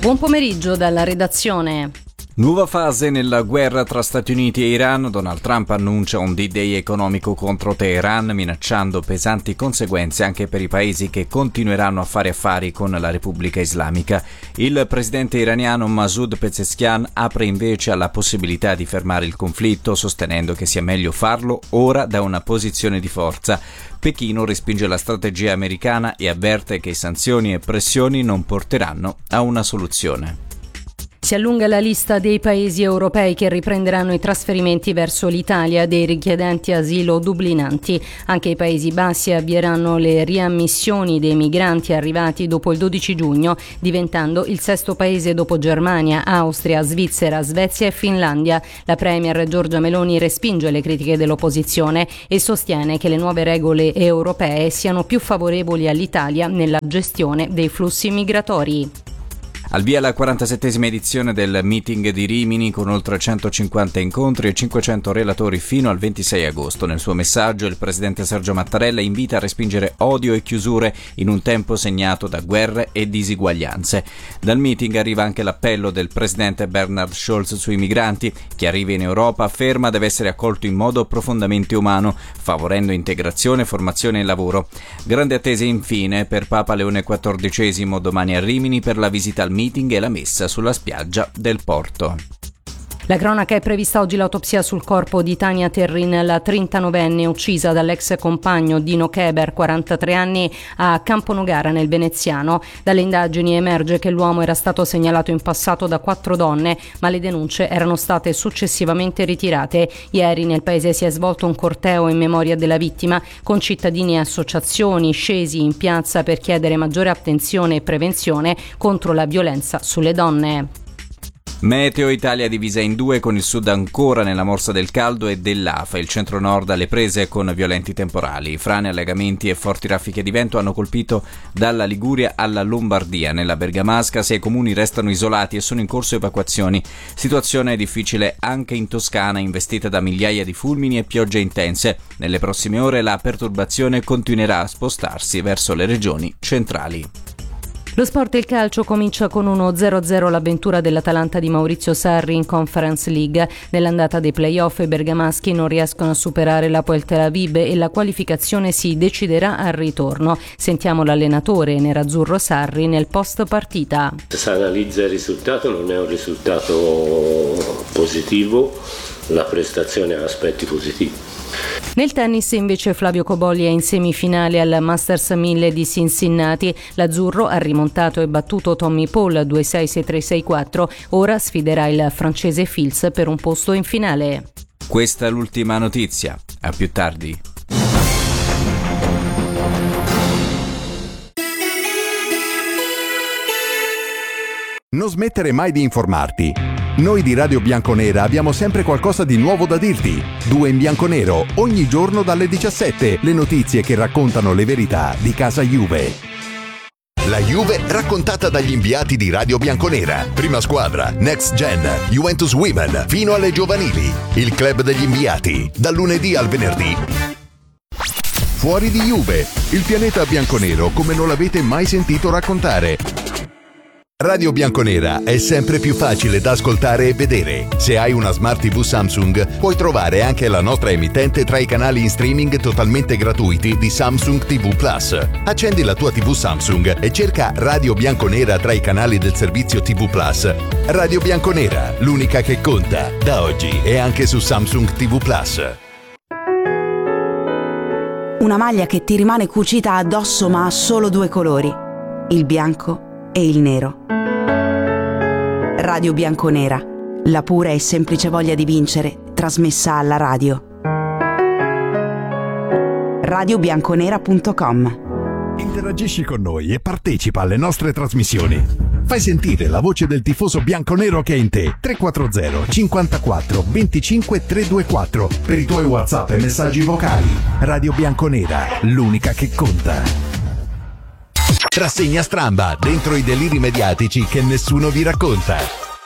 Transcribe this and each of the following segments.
Buon pomeriggio dalla redazione. Nuova fase nella guerra tra Stati Uniti e Iran. Donald Trump annuncia un D-Day economico contro Teheran, minacciando pesanti conseguenze anche per i paesi che continueranno a fare affari con la Repubblica Islamica. Il presidente iraniano Masoud Pezeshkian apre invece alla possibilità di fermare il conflitto, sostenendo che sia meglio farlo ora da una posizione di forza. Pechino respinge la strategia americana e avverte che sanzioni e pressioni non porteranno a una soluzione. Si allunga la lista dei paesi europei che riprenderanno i trasferimenti verso l'Italia dei richiedenti asilo dublinanti. Anche i Paesi Bassi avvieranno le riammissioni dei migranti arrivati dopo il 12 giugno, diventando il sesto paese dopo Germania, Austria, Svizzera, Svezia e Finlandia. La premier Giorgia Meloni respinge le critiche dell'opposizione e sostiene che le nuove regole europee siano più favorevoli all'Italia nella gestione dei flussi migratori. Al via la 47esima edizione del meeting di Rimini con oltre 150 incontri e 500 relatori fino al 26 agosto. Nel suo messaggio il presidente Sergio Mattarella invita a respingere odio e chiusure in un tempo segnato da guerre e disuguaglianze. Dal meeting arriva anche l'appello del presidente Bernhard Scholz sui migranti. Chi arriva in Europa afferma deve essere accolto in modo profondamente umano, favorendo integrazione, formazione e lavoro. Grande attesa infine per Papa Leone XIV domani a Rimini per la visita al meeting e la messa sulla spiaggia del porto. La cronaca è prevista oggi l'autopsia sul corpo di Tania Terrin, la 39enne uccisa dall'ex compagno Dino Keber, 43 anni, a Camponogara nel Veneziano. Dalle indagini emerge che l'uomo era stato segnalato in passato da 4 donne, ma le denunce erano state successivamente ritirate. Ieri nel paese si è svolto un corteo in memoria della vittima, con cittadini e associazioni scesi in piazza per chiedere maggiore attenzione e prevenzione contro la violenza sulle donne. Meteo Italia divisa in due, con il sud ancora nella morsa del caldo e dell'afa, il centro-nord alle prese con violenti temporali. Frane, allagamenti e forti raffiche di vento hanno colpito dalla Liguria alla Lombardia. Nella Bergamasca 6 comuni restano isolati e sono in corso evacuazioni. Situazione difficile anche in Toscana, investita da migliaia di fulmini e piogge intense. Nelle prossime ore la perturbazione continuerà a spostarsi verso le regioni centrali. Lo sport e il calcio comincia con uno 0-0 l'avventura dell'Atalanta di Maurizio Sarri in Conference League. Nell'andata dei play-off i bergamaschi non riescono a superare l'Hapoel Tel Aviv e la qualificazione si deciderà al ritorno. Sentiamo l'allenatore nerazzurro Sarri nel post partita. Se analizza il risultato, non è un risultato positivo, la prestazione ha aspetti positivi. Nel tennis invece Flavio Cobolli è in semifinale al Masters 1000 di Cincinnati. L'azzurro ha rimontato e battuto Tommy Paul 2-6, 6-3, 6-4. Ora sfiderà il francese Fils per un posto in finale. Questa è l'ultima notizia. A più tardi. Non smettere mai di informarti. Noi di Radio Bianconera abbiamo sempre qualcosa di nuovo da dirti. 2 in bianco-nero, ogni giorno dalle 17, le notizie che raccontano le verità di casa Juve. La Juve raccontata dagli inviati di Radio Bianconera. Prima squadra, Next Gen, Juventus Women, fino alle giovanili. Il club degli inviati, dal lunedì al venerdì. Fuori di Juve, il pianeta bianconero come non l'avete mai sentito raccontare. Radio Bianconera è sempre più facile da ascoltare e vedere. Se hai una Smart TV Samsung, puoi trovare anche la nostra emittente tra i canali in streaming totalmente gratuiti di Samsung TV Plus. Accendi la tua TV Samsung e cerca Radio Bianconera tra i canali del servizio TV Plus. Radio Bianconera, l'unica che conta, da oggi e anche su Samsung TV Plus. Una maglia che ti rimane cucita addosso ma ha solo 2 colori, il bianco e il nero. Radio Bianconera, la pura e semplice voglia di vincere, trasmessa alla radio. radiobianconera.com. Interagisci con noi e partecipa alle nostre trasmissioni. Fai sentire la voce del tifoso bianconero che è in te. 340 54 25 324 per i tuoi WhatsApp e messaggi vocali. Radio Bianconera, l'unica che conta. Rassegna stramba dentro i deliri mediatici che nessuno vi racconta.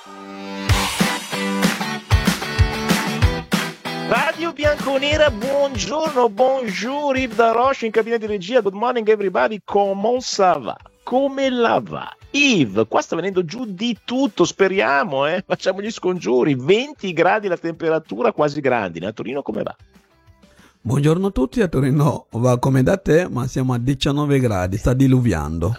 Radio Bianconera, buongiorno, bonjour, Yves Daroche in cabina di regia, good morning everybody, comment ça va? Come la va? Yves, qua sta venendo giù di tutto, speriamo, facciamo gli scongiuri, 20 gradi la temperatura, quasi grandine. A Torino come va? Buongiorno a tutti, a Torino va come da te, ma siamo a 19 gradi, sta diluviando.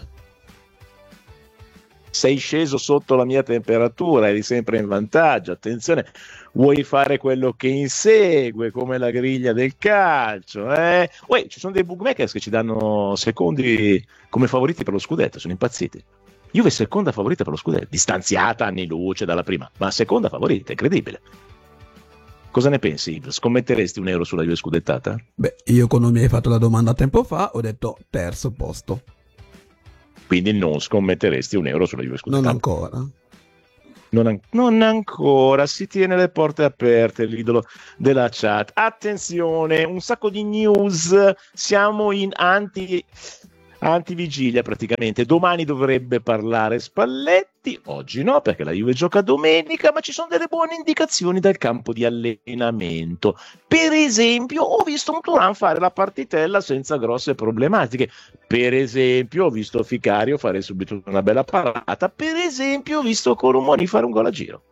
Sei sceso sotto la mia temperatura, eri sempre in vantaggio, attenzione, vuoi fare quello che insegue, come la griglia del calcio, Uè, ci sono dei bookmakers che ci danno secondi come favoriti per lo scudetto, sono impazziti. Juve seconda favorita per lo scudetto, distanziata anni luce dalla prima, ma seconda favorita, incredibile. Cosa ne pensi? Scommetteresti €1 sulla Juve scudettata? Beh, io quando mi hai fatto la domanda tempo fa ho detto terzo posto. Quindi non scommetteresti €1 sulla Juve scudettata? Non ancora. Non ancora, si tiene le porte aperte, l'idolo della chat. Attenzione, un sacco di news, siamo in antivigilia praticamente. Domani dovrebbe parlare Spalletti, oggi no perché la Juve gioca domenica, ma ci sono delle buone indicazioni dal campo di allenamento. Per esempio ho visto Thuram fare la partitella senza grosse problematiche, per esempio ho visto Ficario fare subito una bella parata, per esempio ho visto Colomoni fare un gol a giro.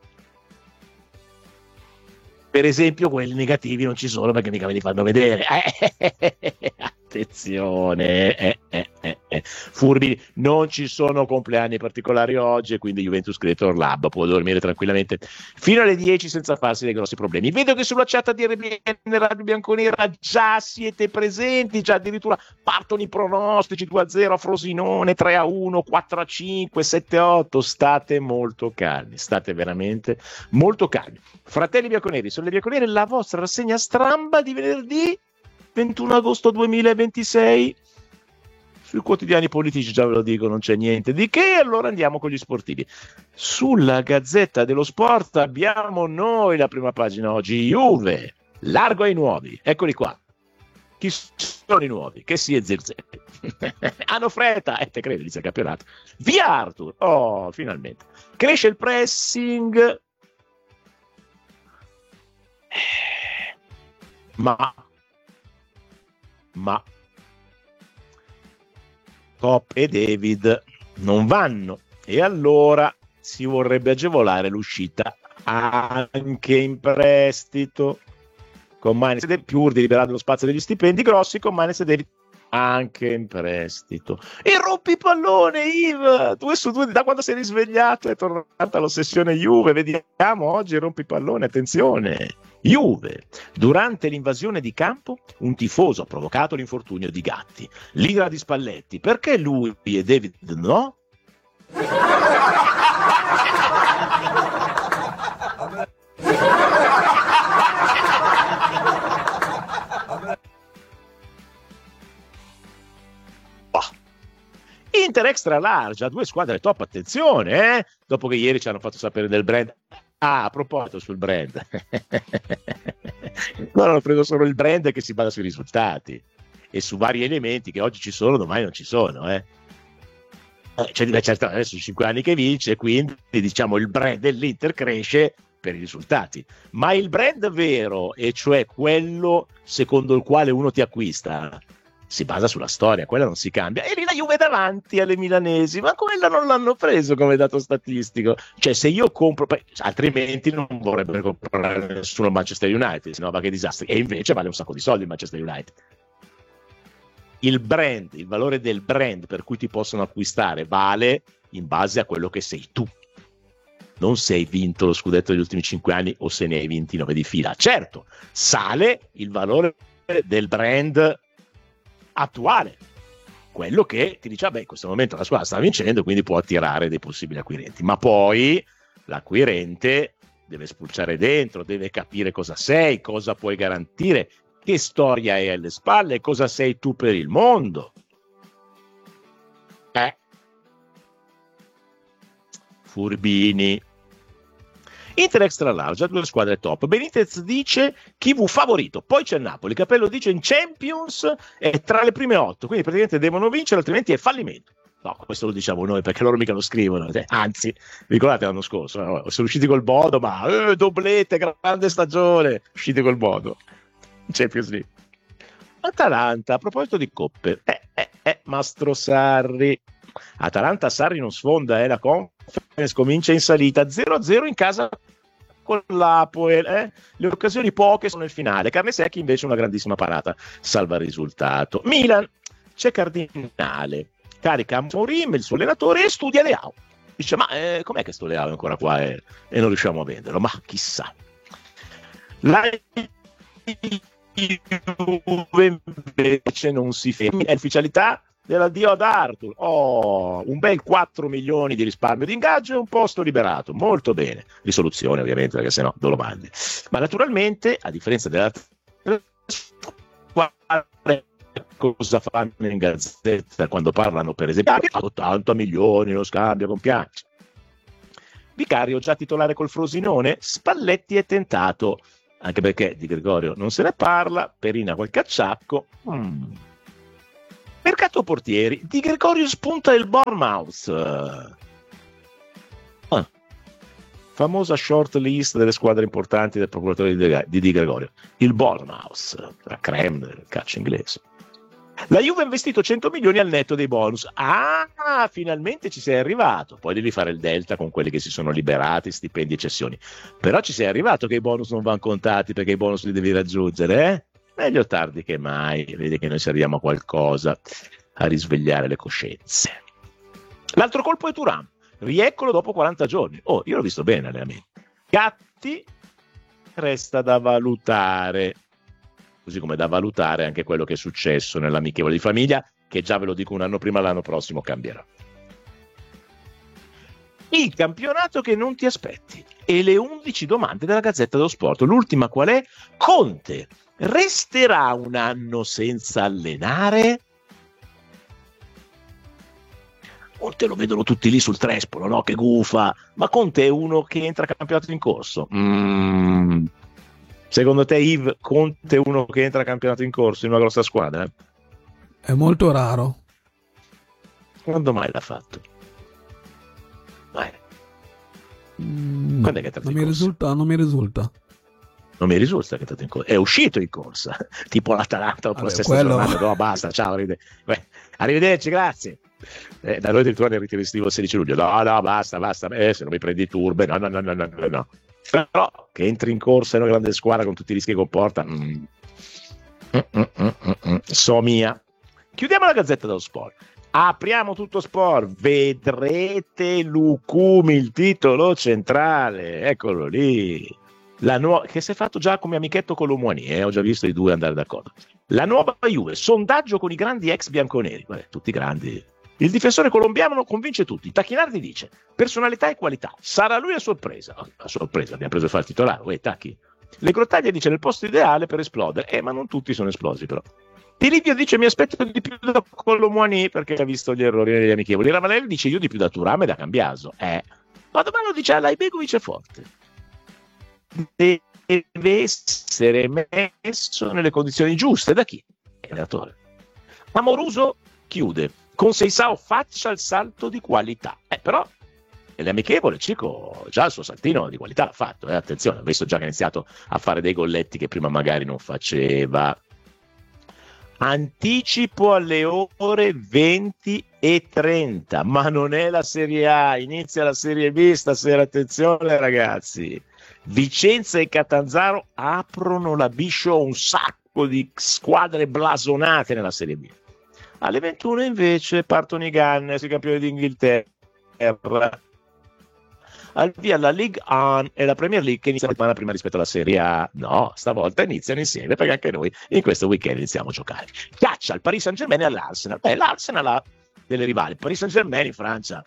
Per esempio quelli negativi non ci sono perché mica me li fanno vedere. Attenzione, furbi, non ci sono compleanni particolari oggi e quindi Juventus Creator Lab può dormire tranquillamente fino alle 10 senza farsi dei grossi problemi. Vedo che sulla chat di RBN Radio Bianconera già siete presenti, già addirittura partono i pronostici: 2-0 a Frosinone, 3-1, 4-5, 7-8. State molto calmi, state veramente molto calmi. Fratelli bianconeri, Sorelle bianconere, la vostra rassegna stramba di venerdì 21 agosto 2026. Sui quotidiani politici già ve lo dico, non c'è niente di che. Allora andiamo con gli sportivi. Sulla Gazzetta dello Sport abbiamo noi la prima pagina oggi. Juve, largo ai nuovi, eccoli qua. Chi sono i nuovi? Che si è Zirzetti. Hanno fretta, te credi, inizia il campionato. Via Arthur, oh, finalmente. Cresce il pressing, ma Cop e David non vanno e allora si vorrebbe agevolare l'uscita anche in prestito con Manes e David, pur di liberare lo spazio degli stipendi grossi con Manes e David anche in prestito. E rompi pallone, Yves, 2-2 da quando sei risvegliato è tornata l'ossessione Juve. Vediamo oggi rompi pallone, attenzione. Juve, durante l'invasione di campo un tifoso ha provocato l'infortunio di Gatti, l'ira di Spalletti, perché lui e David no? Inter extra large, a 2 squadre top, attenzione, dopo che ieri ci hanno fatto sapere del brand. A proposito sul brand, no, hanno preso solo il brand che si basa sui risultati e su vari elementi che oggi ci sono, domani non ci sono, certo, adesso 5 anni che vince, quindi diciamo il brand dell'Inter cresce per i risultati, ma il brand vero, e cioè quello secondo il quale uno ti acquista, si basa sulla storia, quella non si cambia. E lì la Juve davanti alle milanesi, ma quella non l'hanno preso come dato statistico. Cioè, se io compro, altrimenti non vorrebbero comprare nessuno al Manchester United, sennò va che disastro. E invece vale un sacco di soldi il Manchester United. Il brand, il valore del brand per cui ti possono acquistare vale in base a quello che sei tu. Non se hai vinto lo scudetto degli ultimi 5 anni o se ne hai vinti 9 di fila. Certo, sale il valore del brand attuale, quello che ti dice in questo momento la squadra sta vincendo, quindi può attirare dei possibili acquirenti, ma poi l'acquirente deve spulciare dentro, deve capire cosa sei, cosa puoi garantire, che storia hai alle spalle, cosa sei tu per il mondo. Furbini. Inter extra large, 2 squadre top. Benitez dice chi favorito, poi c'è il Napoli. Capello dice in Champions è tra le prime 8, quindi praticamente devono vincere, altrimenti è fallimento. No, questo lo diciamo noi perché loro mica lo scrivono, anzi, ricordate l'anno scorso, sono usciti col Bodo, ma doblete, grande stagione, usciti col Bodo, Champions League. Atalanta, a proposito di coppe, Mastro Sarri, Atalanta-Sarri non sfonda, la Conference comincia in salita, 0-0 in casa con l'Apoel, le occasioni poche sono nel finale, Carnesecchi invece una grandissima parata salva il risultato. Milan, c'è Cardinale, carica Mourinho, il suo allenatore, e studia Leao. Dice, ma com'è che sto Leao è ancora qua e non riusciamo a venderlo? Ma chissà. La Juve invece non si ferma, è ufficialità dell'addio ad Arthur. Un bel 4 milioni di risparmio di ingaggio e un posto liberato, molto bene. Risoluzione ovviamente, perché sennò dove lo mandi. Ma naturalmente, a differenza della squadra, cosa fanno in gazzetta quando parlano, per esempio, 80 milioni lo scambio con Piaggi. Vicario già titolare col Frosinone, Spalletti è tentato, anche perché di Gregorio non se ne parla, Perina qualche acciacco. Mercato portieri, Di Gregorio spunta il Bournemouth. Famosa short list delle squadre importanti del procuratore di Di Gregorio, il Bournemouth, la creme del calcio inglese. La Juve ha investito 100 milioni al netto dei bonus. Finalmente ci sei arrivato. Poi devi fare il delta con quelli che si sono liberati, stipendi e cessioni. Però ci sei arrivato che i bonus non vanno contati, perché i bonus li devi raggiungere, Meglio tardi che mai. Vedi che noi serviamo a qualcosa, a risvegliare le coscienze. L'altro colpo è Thuram. Rieccolo dopo 40 giorni. Io l'ho visto bene allenamento. Gatti resta da valutare. Così come da valutare anche quello che è successo nell'amichevole di famiglia, che già ve lo dico un anno prima, l'anno prossimo cambierà. Il campionato che non ti aspetti e le 11 domande della Gazzetta dello Sport. L'ultima qual è? Conte resterà un anno senza allenare? Conte lo vedono tutti lì sul trespolo, no? Che gufa. Ma Conte è uno che entra a campionato in corso? Secondo te, Yves, Conte è uno che entra a campionato in corso in una grossa squadra? È molto raro. Quando mai l'ha fatto? Mai. Quando è che è entrato in corsa? Non mi risulta. Non mi risulta che è entrato in corsa. È uscito in corsa, tipo l'Atalanta dopo la sesta giornata. No, basta, ciao, arrivederci, grazie. Da noi addirittura nel ritiro estivo il 16 luglio. No, basta. Se non mi prendi turbe, no. Però che entri in corsa in una grande squadra con tutti i rischi che comporta, so mia. Chiudiamo la Gazzetta dello Sport, apriamo tutto sport. Vedrete Lucumi, il titolo centrale, eccolo lì, che si è fatto già come amichetto con l'Omuani, ho già visto i due andare d'accordo. La nuova Juve, sondaggio con i grandi ex bianconeri, tutti grandi. Il difensore colombiano convince tutti. Tacchinardi dice personalità e qualità, sarà lui a sorpresa. A sorpresa, abbiamo preso a fare il titolare. Tacchi. Le Grottaglie dice nel posto ideale per esplodere, ma non tutti sono esplosi però. Di Livio dice mi aspetto di più da Colomwani perché ha visto gli errori negli amichevoli. Ravanelli dice io di più da Thuram e da Cambiaso. Ma domani lo dice Alaibegovic è forte. Deve essere messo nelle condizioni giuste. Da chi? Allenatore. Amoruso chiude. Con Seisao faccia il salto di qualità. Però nell'amichevole Cico già il suo saltino di qualità l'ha fatto. Attenzione, ho visto già che ha iniziato a fare dei golletti che prima magari non faceva. Anticipo alle ore 20:30, ma non è la Serie A, inizia la Serie B stasera, attenzione ragazzi. Vicenza e Catanzaro aprono la biscio, un sacco di squadre blasonate nella Serie B. Alle 21 invece partono i Gunners, i campioni d'Inghilterra. Al via la Ligue 1 e la Premier League che inizia la settimana prima rispetto alla Serie A. No, stavolta iniziano insieme perché anche noi in questo weekend iniziamo a giocare. Caccia al Paris Saint-Germain e all'Arsenal. L'Arsenal ha delle rivali. Paris Saint-Germain in Francia,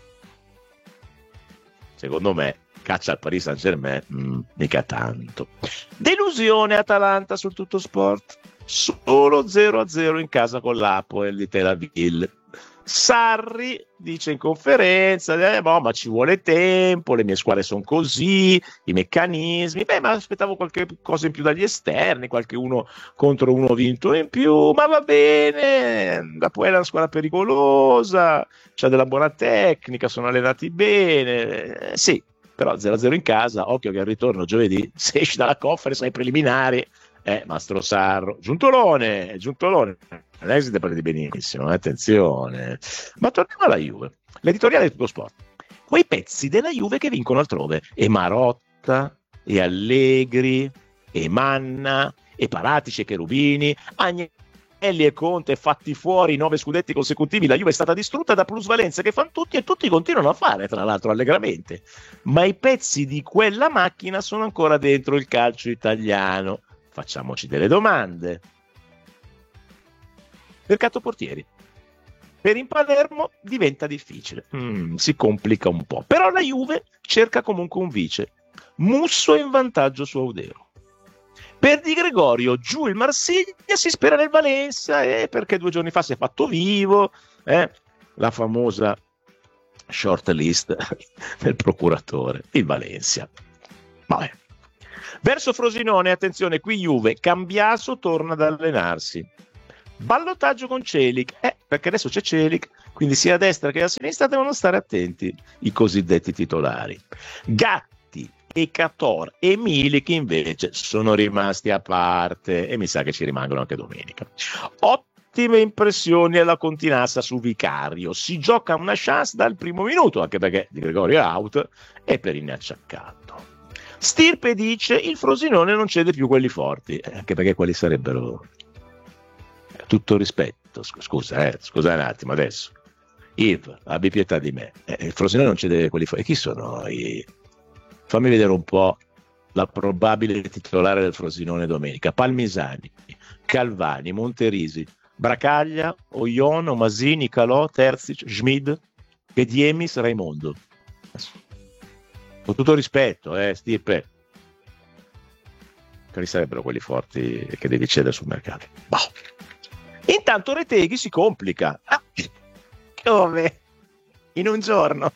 secondo me, caccia al Paris Saint-Germain, mica tanto. Delusione Atalanta sul tutto sport. Solo 0-0 in casa con l'Apoel di Tel Aviv. Sarri dice in conferenza ma ci vuole tempo, le mie squadre sono così, i meccanismi, ma aspettavo qualche cosa in più dagli esterni, qualche uno contro uno vinto in più, ma va bene, l'Apoel è una squadra pericolosa, c'ha della buona tecnica, sono allenati bene, sì, però 0-0 in casa, occhio che al ritorno giovedì se esci dalla conference ai preliminari Mastro Sarro, Giuntolone, non è che siete partiti benissimo, attenzione. Ma torniamo alla Juve. L'editoriale di Tutto Sport. Quei pezzi della Juve che vincono altrove. E Marotta, e Allegri, e Manna, e Paratici, e Cherubini, Agnelli e Conte fatti fuori 9 scudetti consecutivi. La Juve è stata distrutta da plusvalenze che fanno tutti e tutti continuano a fare, tra l'altro allegramente. Ma i pezzi di quella macchina sono ancora dentro il calcio italiano. Facciamoci delle domande. Mercato portieri. Per il Palermo diventa difficile, si complica un po', però la Juve cerca comunque un vice. Musso è in vantaggio su Audero. Per Di Gregorio giù il Marsiglia, si spera nel Valencia, perché 2 giorni fa si è fatto vivo, la famosa short list del procuratore, il Valencia. Vabbè. Verso Frosinone, attenzione, qui Juve, Cambiaso torna ad allenarsi. Ballottaggio con Celik, perché adesso c'è Celik, quindi sia a destra che a sinistra devono stare attenti i cosiddetti titolari. Gatti e Cator e Milik invece sono rimasti a parte e mi sa che ci rimangono anche domenica. Ottime impressioni alla Continassa su Vicario, si gioca una chance dal primo minuto, anche perché Di Gregorio è out e Perin è acciaccato. Stirpe dice il Frosinone non cede più quelli forti, anche perché quelli sarebbero... Tutto rispetto, scusa un attimo adesso. Yves, abbi pietà di me. Il Frosinone non cede quelli forti. E chi sono Fammi vedere un po' la probabile titolare del Frosinone domenica. Palmisani, Calvani, Monterisi, Bracaglia, Oiono, Masini, Calò, Terzic, Schmid, Pediemis, Raimondo. Con tutto rispetto, Stirpe. Quali sarebbero quelli forti che devi cedere sul mercato? Boh. Intanto Reteghi si complica. Come? In un giorno.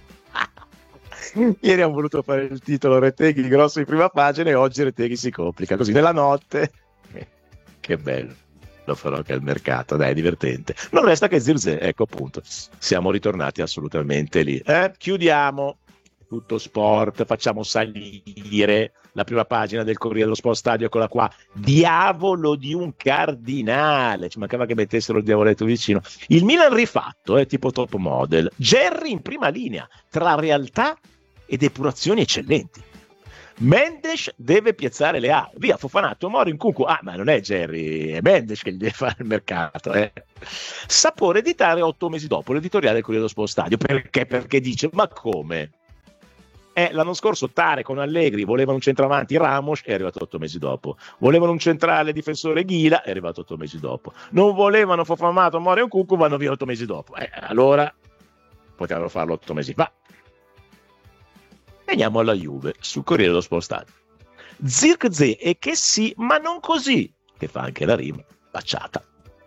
Ieri hanno voluto fare il titolo Reteghi grosso in prima pagina e oggi Reteghi si complica. Così nella notte. Che bello. Lo farò anche al mercato. Dai, è divertente. Non resta che Zirze. Ecco appunto. Siamo ritornati assolutamente lì. Chiudiamo. Tutto Sport, facciamo salire la prima pagina del Corriere dello Sport Stadio, eccola qua, diavolo di un cardinale, ci mancava che mettessero il diavoletto vicino, il Milan rifatto, tipo top model, Gerry in prima linea, tra realtà ed depurazioni eccellenti, Mendes deve piazzare le A, via Fofana, Tomori, Nkunku, ma non è Gerry, è Mendes che gli deve fare il mercato, Sapore editare 8 mesi dopo, l'editoriale del Corriere dello Sport Stadio, perché dice, ma come? L'anno scorso Tare con Allegri volevano un centravanti, Ramos è arrivato 8 mesi dopo, volevano un centrale difensore, Ghila è arrivato 8 mesi dopo, non volevano Fofana, Tomori e Nkunku, vanno via 8 mesi dopo, allora potevano farlo 8 mesi fa. Veniamo alla Juve sul Corriere dello Sport Stadio. Zirkzee e che sì, ma non così, che fa anche la rima, baciata.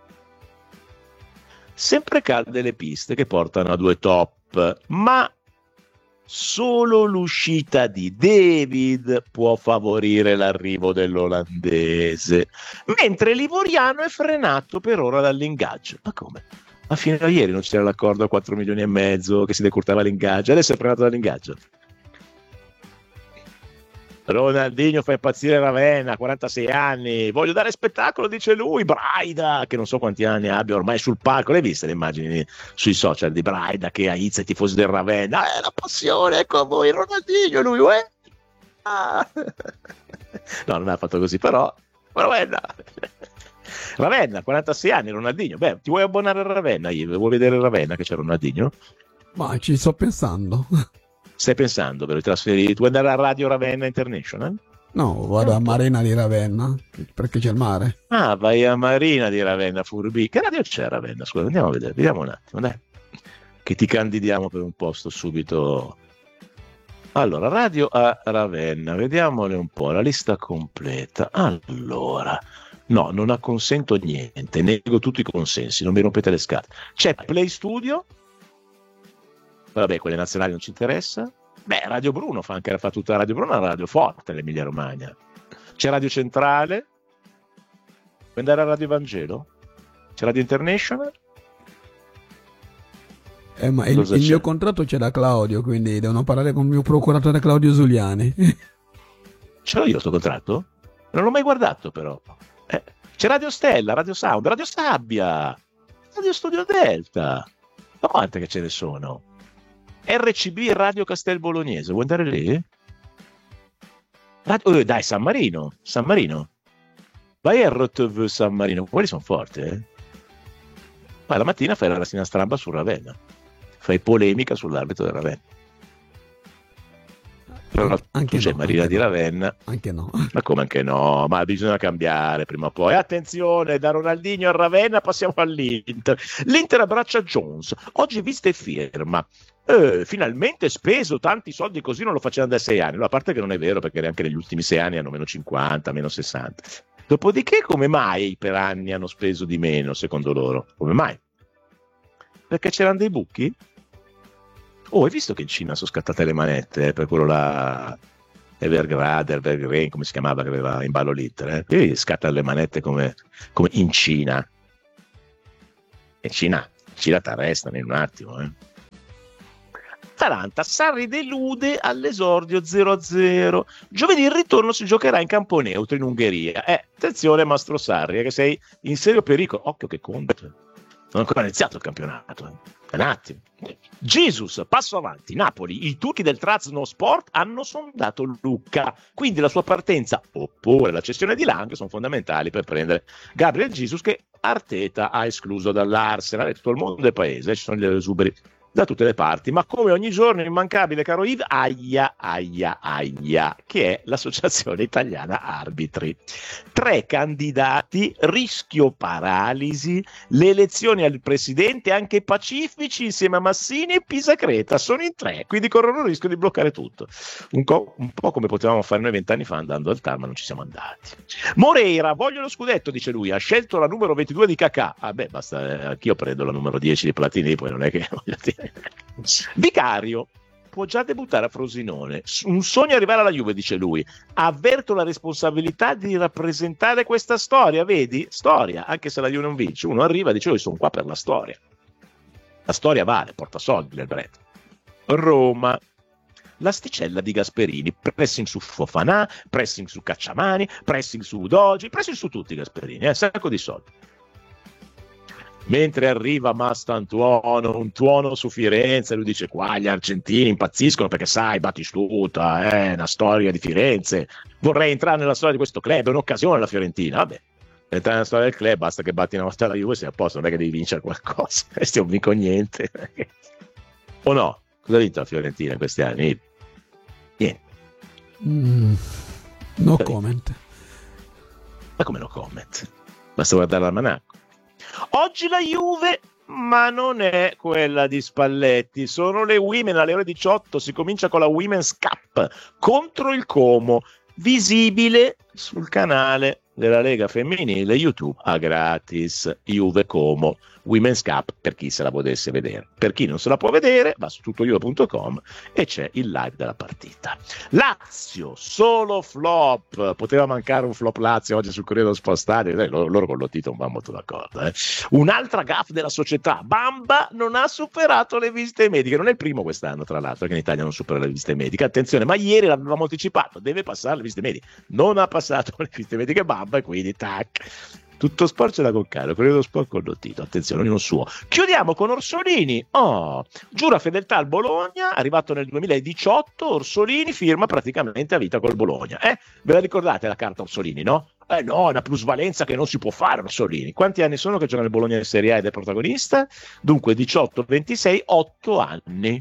Sempre calde le piste che portano a 2 top, ma solo l'uscita di David può favorire l'arrivo dell'olandese, mentre l'ivoriano è frenato per ora dall'ingaggio. Ma come? Ma fino a ieri non c'era l'accordo a 4 milioni e mezzo che si decurtava l'ingaggio, adesso è frenato dall'ingaggio. Ronaldinho fa impazzire Ravenna, 46 anni, voglio dare spettacolo, dice lui. Braida, che non so quanti anni abbia ormai sul palco, l'hai viste le immagini sui social di Braida che aizza i tifosi del Ravenna, la passione, ecco a voi Ronaldinho, lui no, non ha fatto così, però Ravenna, 46 anni, Ronaldinho, ti vuoi abbonare a Ravenna? Vuoi vedere Ravenna che c'è Ronaldinho? Ma ci sto pensando. Stai pensando, però, tu vuoi andare a Radio Ravenna International? No, vado a Marina di Ravenna, perché c'è il mare. Vai a Marina di Ravenna, furbi. Che radio c'è a Ravenna? Scusa, andiamo a vedere, vediamo un attimo, dai. Che ti candidiamo per un posto subito. Allora, radio a Ravenna, vediamole un po', la lista completa. Allora, no, non acconsento niente, nego tutti i consensi, non mi rompete le scatole. C'è Play Studio. Vabbè, quelle nazionali non ci interessa. Radio Bruno fa tutta Radio Bruno, una radio forte nell'Emilia Romagna. C'è Radio Centrale. Vuoi andare a Radio Vangelo? C'è Radio International? Ma il mio contratto c'è da Claudio, quindi devono parlare con il mio procuratore Claudio Zuliani. Ce l'ho io sto contratto? Non l'ho mai guardato però. C'è Radio Stella, Radio Sound, Radio Sabbia, Radio Studio Delta. Ma quante che ce ne sono? RCB e Radio Castel Bolognese, vuoi andare lì? Dai, San Marino. Vai a RTV San Marino, quelli sono forti, Ma la mattina fai la rassegna stramba su Ravenna, fai polemica sull'arbitro del Ravenna. Però anche c'è no, Marina anche di no. Ravenna. Anche no. Ma come anche no? Ma bisogna cambiare prima o poi. Attenzione, da Ronaldinho a Ravenna passiamo all'Inter. L'Inter abbraccia Jones. Oggi vista e firma. Finalmente speso tanti soldi così non lo facevano da 6 anni. No, a parte che non è vero, perché neanche negli ultimi 6 anni hanno meno 50, meno 60. Dopodiché come mai per anni hanno speso di meno secondo loro? Come mai? Perché c'erano dei buchi? Oh, hai visto che in Cina sono scattate le manette per quello là, Evergreen, come si chiamava, che aveva in ballo l'Inter? Qui scattano le manette come in Cina. E Cina ti arrestano in un attimo. Atalanta, Sarri delude all'esordio 0-0. Giovedì il ritorno si giocherà in campo neutro in Ungheria. Attenzione Mastro Sarri, che sei in serio pericolo. Occhio che conto. Non è ancora iniziato il campionato. Un attimo. Jesus, passo avanti. Napoli, i turchi del Trabzonspor hanno sondato Lucca. Quindi la sua partenza oppure la cessione di Lang sono fondamentali per prendere Gabriel Jesus, che Arteta ha escluso dall'Arsenal. Tutto il mondo del paese, ci sono gli esuberi da tutte le parti, ma come ogni giorno immancabile, caro Yves, AIA, che è l'Associazione Italiana Arbitri. 3 candidati, rischio paralisi, le elezioni al presidente anche pacifici insieme a Massini e Pisacreta, sono in 3, quindi corrono il rischio di bloccare tutto. Un po' come potevamo fare noi 20 anni fa andando al TAR, ma non ci siamo andati. Moreira, voglio lo scudetto, dice lui, ha scelto la numero 22 di Kakà. Basta, anch'io prendo la numero 10 di Platini, poi non è che voglio dire. Vicario può già debuttare a Frosinone, un sogno arrivare alla Juve, dice lui. Avverto la responsabilità di rappresentare questa storia, vedi? Storia, anche se la Juve non vince, uno arriva e dice io sono qua per la storia. La storia vale, porta soldi nel brand. Roma, l'asticella di Gasperini, pressing su Fofana, pressing su Cacciamani, pressing su Udogi, pressing su tutti Gasperini, sacco di soldi. Mentre arriva Mastantuono, un tuono su Firenze, lui dice qua gli argentini impazziscono perché sai, Battistuta, è una storia di Firenze, vorrei entrare nella storia di questo club, è un'occasione la Fiorentina, vabbè, per entrare nella storia del club basta che batti una volta la Juve, sei a posto, non è che devi vincere qualcosa, questi non vinco niente. O no? Cosa ha vinto la Fiorentina in questi anni? Niente. No comment. Ma come no comment? Basta guardare l'almanacco. Oggi la Juve, ma non è quella di Spalletti, sono le Women alle ore 18, si comincia con la Women's Cup contro il Como, visibile sul canale della Lega Femminile YouTube a gratis. Juve Como Women's Cup, per chi se la potesse vedere. Per chi non se la può vedere va su tuttojuve.com e c'è il live della partita. Lazio, solo flop, poteva mancare un flop Lazio oggi sul Corriere dello Sport Stadio, loro con Lotito non vanno molto d'accordo. Un'altra gaffe della società, Bamba non ha superato le visite mediche, non è il primo quest'anno tra l'altro che in Italia non supera le visite mediche, attenzione, ma ieri l'avevamo anticipato, deve passare le visite mediche, non ha passato le visite mediche Bamba e quindi tac. Tutto sport ce l'ha con Caro, Corriere dello Sport con Lottito, attenzione, ognuno suo. Chiudiamo con Orsolini, giura fedeltà al Bologna, arrivato nel 2018, Orsolini firma praticamente a vita col Bologna. Ve la ricordate la carta Orsolini, no? No, è una plusvalenza che non si può fare Orsolini. Quanti anni sono che gioca nel Bologna in Serie A ed è protagonista? Dunque 18, 26, 8 anni.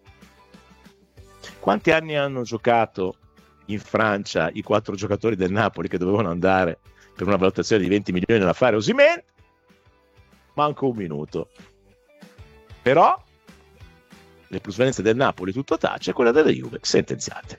Quanti anni hanno giocato in Francia i 4 giocatori del Napoli che dovevano andare per una valutazione di 20 milioni nell'affare Osimhen? Manco un minuto. Però le plusvalenze del Napoli tutto tace e quella della Juve sentenziate.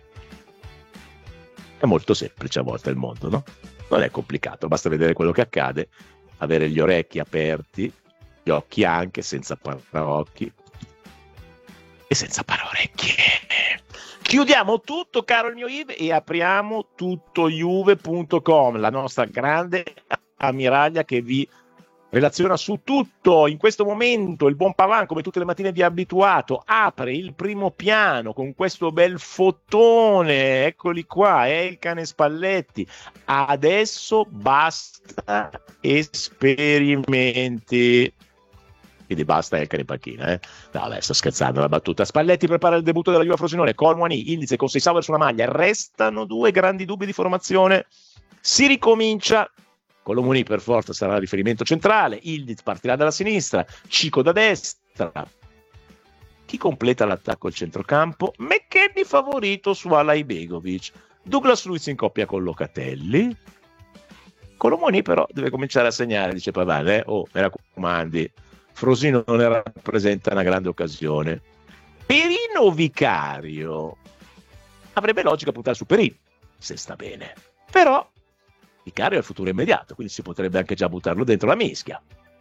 È molto semplice a volte il mondo, no? Non è complicato, basta vedere quello che accade, avere gli orecchi aperti, gli occhi anche, senza paraocchi e senza paraorecchie. Chiudiamo tutto, caro il mio Yves, e apriamo tuttojuve.com, la nostra grande ammiraglia che vi relaziona su tutto. In questo momento il buon Paván, come tutte le mattine vi ha abituato, apre il primo piano con questo bel fotone, eccoli qua, è il cane Spalletti. Adesso basta esperimenti. Quindi basta il cane in panchina, No, vabbè, sto scherzando, la battuta. Spalletti prepara il debutto della Juve a Frosinone, Colmuani, Ildiz con Seisauer sulla maglia, restano 2 grandi dubbi di formazione, si ricomincia. Colomuni per forza sarà il riferimento centrale, Ildiz partirà dalla sinistra, Cico da destra. Chi completa l'attacco al centrocampo? McKennie favorito su Alaibegovic, Douglas Luiz in coppia con Locatelli. Colomuni però deve cominciare a segnare, dice Paván, mi raccomandi, Frosinone rappresenta una grande occasione. Perino Vicario avrebbe logica puntare su Perino, se sta bene, però Vicario è il futuro immediato, quindi si potrebbe anche già buttarlo dentro la mischia.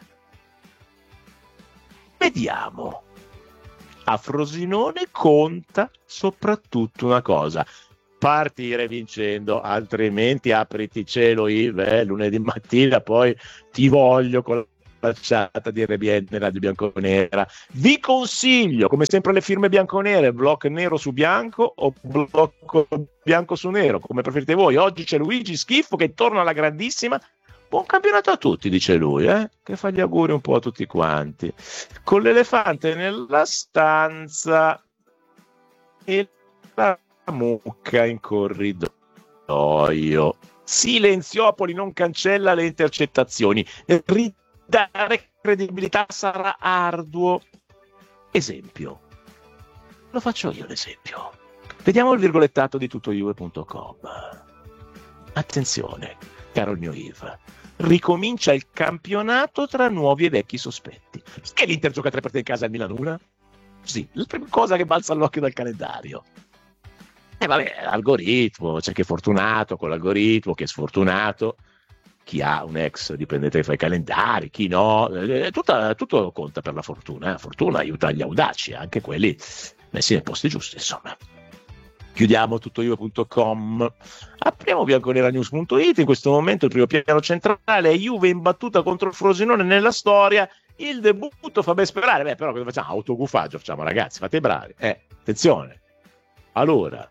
Vediamo. A Frosinone conta soprattutto una cosa: partire vincendo, altrimenti apriti cielo, Yves, lunedì mattina poi ti voglio con la chat di RBN Radio Bianconera. Vi consiglio, come sempre, le firme bianconere, blocco nero su bianco o blocco bianco su nero, come preferite voi. Oggi c'è Luigi Schifo che torna alla grandissima. Buon campionato a tutti, dice lui, che fa gli auguri un po' a tutti quanti. Con l'elefante nella stanza e la mucca in corridoio. Silenziopoli non cancella le intercettazioni. Dare credibilità sarà arduo. Esempio. Lo faccio io l'esempio. Vediamo il virgolettato di tuttojuve.com. Attenzione, caro il mio Yves. Ricomincia il campionato tra nuovi e vecchi sospetti. Che l'Inter gioca 3 partite in casa al Milan 1? Sì, la prima cosa che balza all'occhio dal calendario. Vabbè, algoritmo, c'è chi è fortunato con l'algoritmo, chi è sfortunato, chi ha un ex dipendente che fa i calendari, chi no, tutto conta per la fortuna. La fortuna aiuta gli audaci, anche quelli messi nei posti giusti, insomma. Chiudiamo tuttojuve.com, apriamo bianconeranews.it. In questo momento il primo piano centrale è Juve in battuta contro il Frosinone nella storia. Il debutto fa ben sperare, però cosa facciamo? Autogufaggio facciamo, ragazzi, fate i bravi, attenzione. Allora,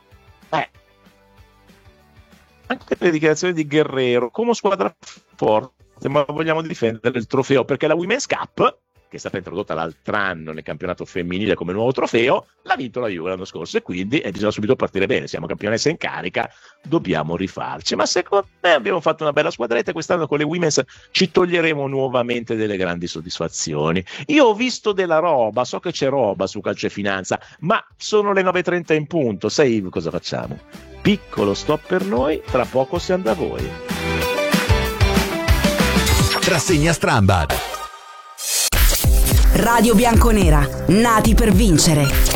anche le dichiarazioni di Guerrero, come squadra forte, ma vogliamo difendere il trofeo, perché la Women's Cup, che è stata introdotta l'altro anno nel campionato femminile come nuovo trofeo, l'ha vinto la Juve l'anno scorso, e quindi bisogna subito partire bene. Siamo campionessa in carica, dobbiamo rifarci, ma secondo me abbiamo fatto una bella squadretta. Quest'anno con le Women's ci toglieremo nuovamente delle grandi soddisfazioni. Io ho visto della roba, so che c'è roba su Calcio e Finanza, ma sono le 9:30 in punto. Sai cosa facciamo? Piccolo stop per noi, tra poco siamo da voi. Rassegna Strambad. Radio Bianconera, nati per vincere.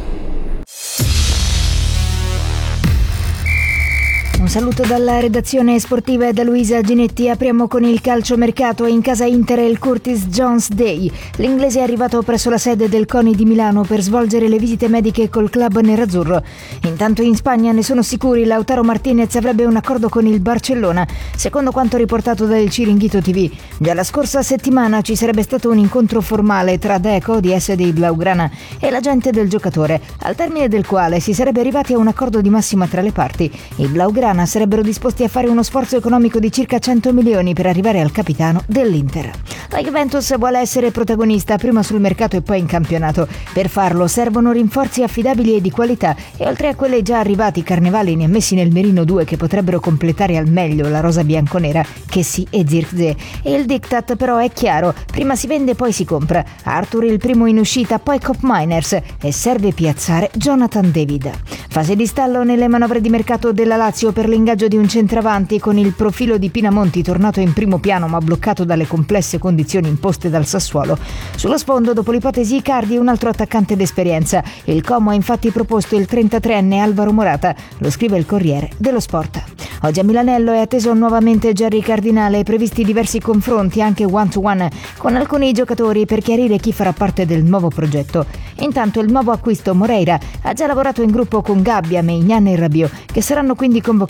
Un saluto dalla redazione sportiva e da Luisa Ginetti. Apriamo con il calciomercato. In casa Inter il Curtis Jones Day. L'inglese è arrivato presso la sede del CONI di Milano per svolgere le visite mediche col club nerazzurro. Intanto in Spagna ne sono sicuri, Lautaro Martinez avrebbe un accordo con il Barcellona, secondo quanto riportato dal Ciringhito TV. Già la scorsa settimana ci sarebbe stato un incontro formale tra Deco, DS dei Blaugrana, e l'agente del giocatore, al termine del quale si sarebbe arrivati a un accordo di massima tra le parti. I Blaugrana sarebbero disposti a fare uno sforzo economico di circa 100 milioni per arrivare al capitano dell'Inter. La Juventus vuole essere protagonista prima sul mercato e poi in campionato. Per farlo servono rinforzi affidabili e di qualità, e oltre a quelli già arrivati, Carnevali ne ha messi nel mirino 2 che potrebbero completare al meglio la rosa bianconera, Kessie e Zirkzee. E il diktat però è chiaro: prima si vende poi si compra. Arthur il primo in uscita, poi Cop Miners, e serve piazzare Jonathan David. Fase di stallo nelle manovre di mercato della Lazio per l'ingaggio di un centravanti, con il profilo di Pinamonti tornato in primo piano ma bloccato dalle complesse condizioni imposte dal Sassuolo. Sullo sfondo, dopo l'ipotesi Icardi, un altro attaccante d'esperienza. Il Como ha infatti proposto il 33enne Alvaro Morata, lo scrive il Corriere dello Sport. Oggi a Milanello è atteso nuovamente Gerry Cardinale, previsti diversi confronti anche one-to-one con alcuni giocatori per chiarire chi farà parte del nuovo progetto. Intanto il nuovo acquisto Moreira ha già lavorato in gruppo con Gabbia, Maignan e Rabiot, che saranno quindi convocati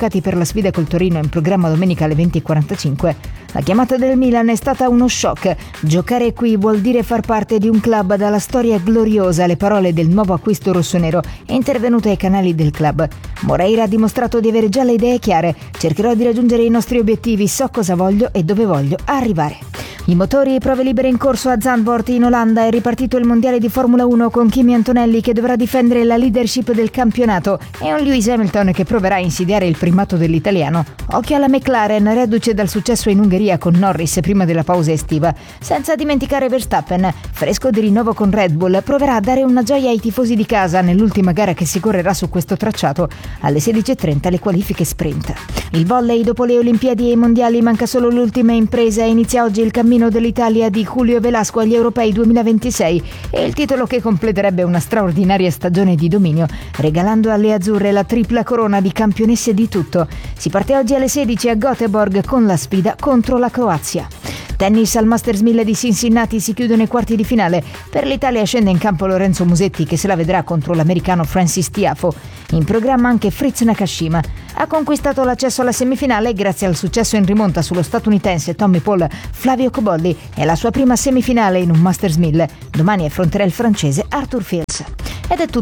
qualificati per la sfida col Torino in programma domenica alle 20:45. La chiamata del Milan è stata uno shock. Giocare qui vuol dire far parte di un club dalla storia gloriosa, le parole del nuovo acquisto rossonero è intervenuto ai canali del club. Moreira ha dimostrato di avere già le idee chiare. Cercherò di raggiungere i nostri obiettivi, so cosa voglio e dove voglio arrivare. I motori e prove libere in corso a Zandvoort in Olanda. È ripartito il mondiale di Formula 1 con Kimi Antonelli che dovrà difendere la leadership del campionato e un Lewis Hamilton che proverà a insidiare il primato dell'italiano. Occhio alla McLaren, reduce dal successo in Ungheria con Norris prima della pausa estiva. Senza dimenticare Verstappen, fresco di rinnovo con Red Bull, proverà a dare una gioia ai tifosi di casa nell'ultima gara che si correrà su questo tracciato. Alle 16:30 le qualifiche sprint. Il volley dopo le Olimpiadi e i mondiali manca solo l'ultima impresa. Inizia oggi il cammino dell'Italia di Julio Velasco agli Europei 2026 e il titolo che completerebbe una straordinaria stagione di dominio, regalando alle azzurre la tripla corona di campionesse di tutto. Si parte oggi alle 16 a Göteborg con la sfida contro la Croazia. Tennis al Masters 1000 di Cincinnati si chiudono i quarti di finale. Per l'Italia scende in campo Lorenzo Musetti che se la vedrà contro l'americano Francis Tiafoe. In programma anche Fritz Nakashima. Ha conquistato l'accesso alla semifinale grazie al successo in rimonta sullo statunitense Tommy Paul Flavio Cobolli. È la sua prima semifinale in un Masters 1000. Domani affronterà il francese Arthur Fils. Ed è tutto.